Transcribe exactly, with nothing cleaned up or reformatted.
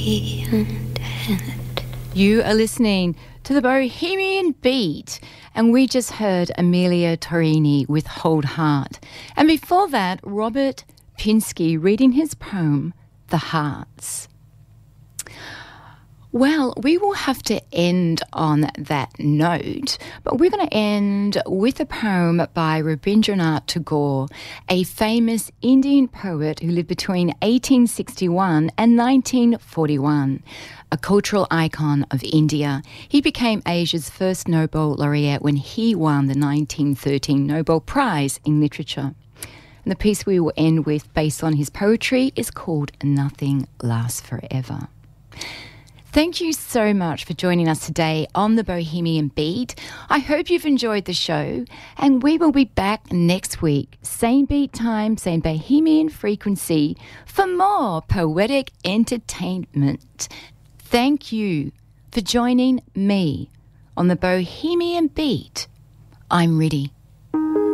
You are listening to the Bohemian Beat, and we just heard Amelia Torini with Hold Heart. And before that, Robert Pinsky reading his poem, The Hearts. Well, we will have to end on that note, but we're going to end with a poem by Rabindranath Tagore, a famous Indian poet who lived between eighteen sixty-one and nineteen forty-one, a cultural icon of India. He became Asia's first Nobel laureate when he won the nineteen thirteen Nobel Prize in Literature. And the piece we will end with, based on his poetry, is called Nothing Lasts Forever. Thank you so much for joining us today on the Bohemian Beat. I hope you've enjoyed the show, and we will be back next week, same beat time, same Bohemian frequency, for more poetic entertainment. Thank you for joining me on the Bohemian Beat. I'm Riddy.